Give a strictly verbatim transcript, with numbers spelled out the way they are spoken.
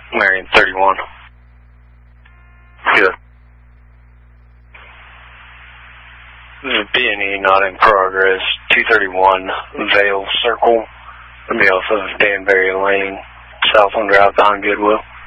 Marion thirty-one. Good. This is B and E, not in progress. two thirty-one Vale Circle. It'll be off of Danbury Lane, Southland Drive behind Goodwill.